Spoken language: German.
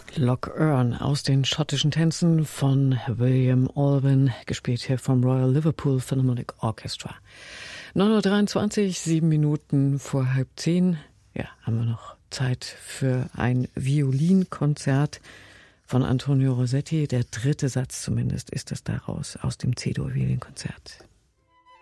Loch Earn aus den schottischen Tänzen von William Alvin, gespielt hier vom Royal Liverpool Philharmonic Orchestra. 9:23 Uhr, 7 Minuten vor 9:30. Ja, haben wir noch Zeit für ein Violinkonzert von Antonio Rossetti. Der dritte Satz zumindest ist es daraus, aus dem C-Dur-Violinkonzert.